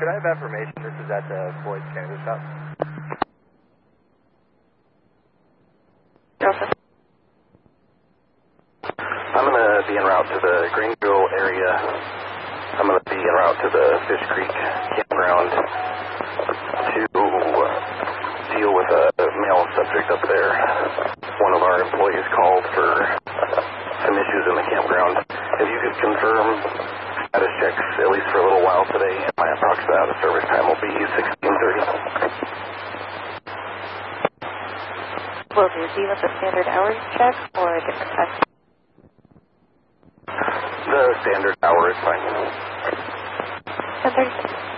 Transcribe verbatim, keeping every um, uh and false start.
Could I have information? This is at the Floyd's Canada Shop. Okay. I'm going to be en route to the Greenville area. I'm going to be en route to the Fish Creek campground to deal with a male subject up there. One of our employees called for some issues in the campground. If you could confirm status checks, at least for a little while today, my approximate out of service time will be sixteen thirty. Will do. Do you want the standard hours check or a different test? The standard hour is fine. ten thirty.